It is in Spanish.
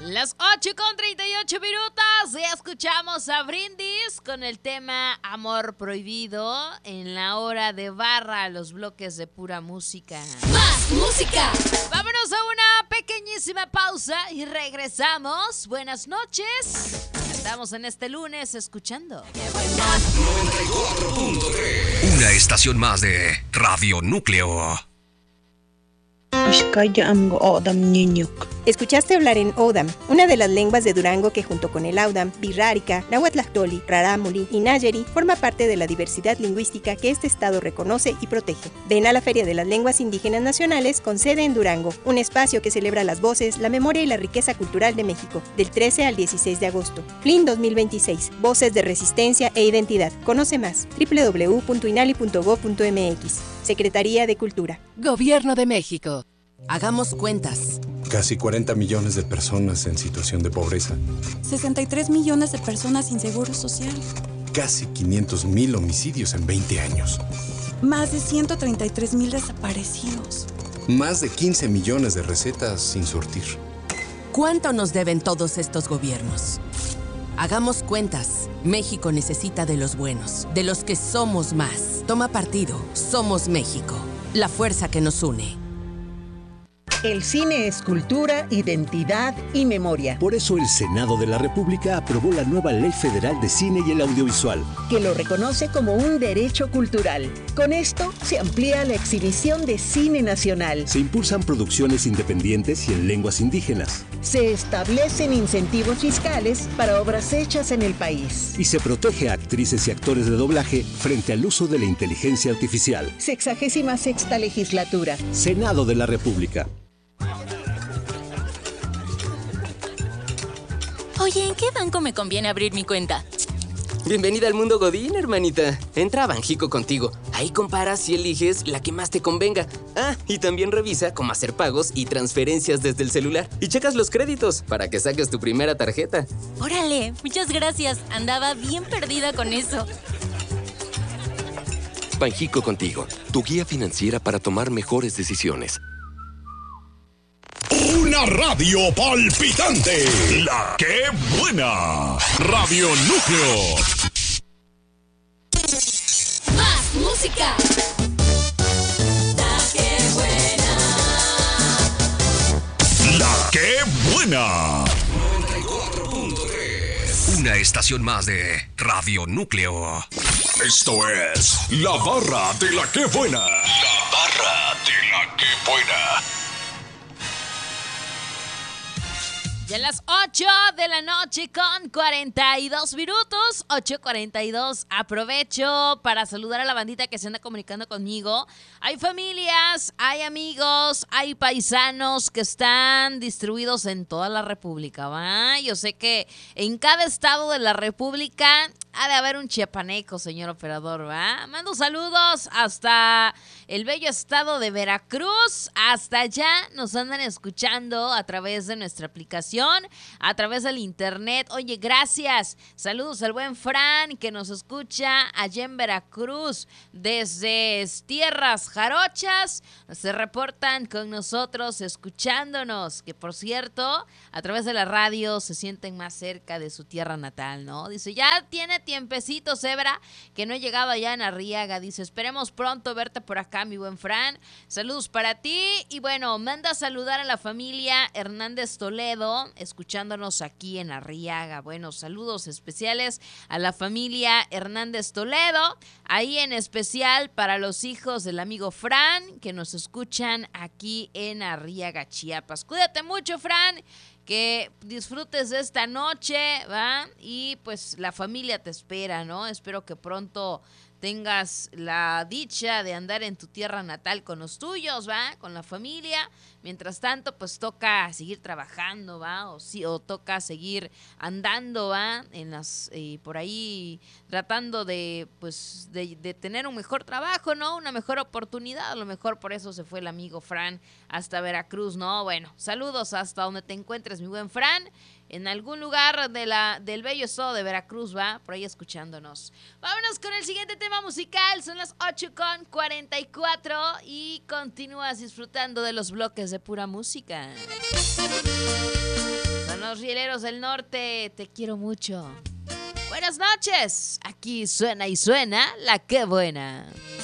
Las 8:38 ya escuchamos a Brindis con el tema Amor Prohibido en la hora de barra, los bloques de pura música. ¡Más música! Vámonos a una pequeñísima pausa y regresamos. Buenas noches. Estamos en este lunes escuchando 94.3. Una estación más de Radio Núcleo. Escuchaste hablar en Odam, una de las lenguas de Durango que junto con el Audam, Birrárica, Nahuatlactoli, Rarámuri y Nayeri forma parte de la diversidad lingüística que este estado reconoce y protege. Ven a la Feria de las Lenguas Indígenas Nacionales con sede en Durango, un espacio que celebra las voces, la memoria y la riqueza cultural de México, del 13 al 16 de agosto. FLIN 2026, Voces de Resistencia e Identidad. Conoce más, www.inali.gov.mx. Secretaría de Cultura. Gobierno de México. Hagamos cuentas. Casi 40 millones de personas en situación de pobreza. 63 millones de personas sin seguro social. Casi 500,000 homicidios en 20 años. Más de 133,000 desaparecidos. Más de 15 millones de recetas sin surtir. ¿Cuánto nos deben todos estos gobiernos? Hagamos cuentas. México necesita de los buenos, de los que somos más. Toma partido. Somos México. La fuerza que nos une. El cine es cultura, identidad y memoria. Por eso el Senado de la República aprobó la nueva Ley Federal de Cine y el Audiovisual, que lo reconoce como un derecho cultural. Con esto se amplía la exhibición de cine nacional. Se impulsan producciones independientes y en lenguas indígenas. Se establecen incentivos fiscales para obras hechas en el país. Y se protege a actrices y actores de doblaje frente al uso de la inteligencia artificial. 66ª Legislatura. Senado de la República. Oye, ¿en qué banco me conviene abrir mi cuenta? Bienvenida al mundo Godín, hermanita. Entra a Banjico contigo. Ahí comparas y eliges la que más te convenga. Ah, y también revisa cómo hacer pagos y transferencias desde el celular. Y checas los créditos para que saques tu primera tarjeta. Órale, muchas gracias. Andaba bien perdida con eso. Banjico contigo, tu guía financiera para tomar mejores decisiones. Una radio palpitante. La que buena. Radio Núcleo. Más música. La que buena. La que buena. 94.3. Una estación más de Radio Núcleo. Esto es La Barra de la que buena. La Barra de la que buena. Ya las 8 de la noche con 42 minutos, 8:42. Aprovecho para saludar a la bandita que se anda comunicando conmigo. Hay familias, hay amigos, hay paisanos que están distribuidos en toda la República, ¿va? Yo sé que en cada estado de la República ha de haber un chiapaneco, señor operador, ¿va? Mando saludos hasta el bello estado de Veracruz. Hasta allá nos andan escuchando a través de nuestra aplicación, a través del internet. Oye, gracias. Saludos al buen Fran que nos escucha allá en Veracruz. Desde tierras jarochas se reportan con nosotros escuchándonos. Que por cierto, a través de la radio se sienten más cerca de su tierra natal, ¿no? Dice, ya tiene tiempecito, Zebra, que no he llegado allá en Arriaga. Dice, esperemos pronto verte por acá, mi buen Fran. Saludos para ti. Y bueno, manda a saludar a la familia Hernández Toledo, escuchándonos aquí en Arriaga. Bueno, saludos especiales a la familia Hernández Toledo. Ahí en especial para los hijos del amigo Fran, que nos escuchan aquí en Arriaga, Chiapas. Cuídate mucho, Fran. Que disfrutes de esta noche, ¿va? Y pues la familia te espera, ¿no? Espero que pronto tengas la dicha de andar en tu tierra natal con los tuyos, ¿va? Con la familia. Mientras tanto, pues toca seguir trabajando, ¿va? O toca seguir andando, ¿va? Por ahí tratando de, pues, de tener un mejor trabajo, ¿no? Una mejor oportunidad. A lo mejor por eso se fue el amigo Fran hasta Veracruz, ¿no? Bueno, saludos hasta donde te encuentres, mi buen Fran. En algún lugar del bello estado de Veracruz, ¿va? Por ahí escuchándonos. Vámonos con el siguiente tema musical. Son las 8:44 y continúas disfrutando de los bloques de pura música. Son los rieleros del norte, te quiero mucho. Buenas noches, aquí suena y suena la que buena.